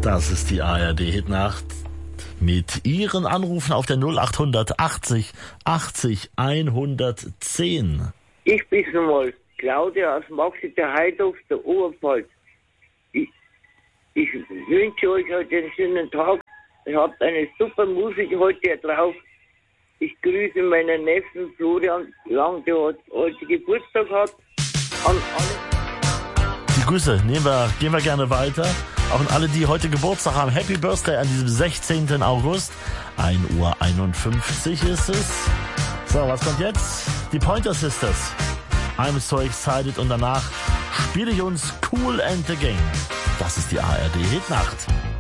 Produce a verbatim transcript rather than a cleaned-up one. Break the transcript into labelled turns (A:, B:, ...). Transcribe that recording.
A: Das ist die A R D-Hitnacht mit Ihren Anrufen auf der null acht achtzig achtzig hundertzehn.
B: Ich bin's nochmal, Claudia aus Maxi der Heidhof, der Oberpfalz. Ich, ich wünsche euch heute einen schönen Tag. Ihr habt eine super Musik heute hier drauf. Ich grüße meinen Neffen Florian Lang, der heute Geburtstag hat. An alle.
A: Die Grüße nehmen wir, gehen wir gerne weiter. Auch an alle, die heute Geburtstag haben. Happy Birthday an diesem sechzehnten August. ein Uhr einundfünfzig ist es. So, was kommt jetzt? Die Pointer Sisters. I'm so excited. Und danach spiele ich uns Cool and the Gang. Das ist die A R D Hitnacht.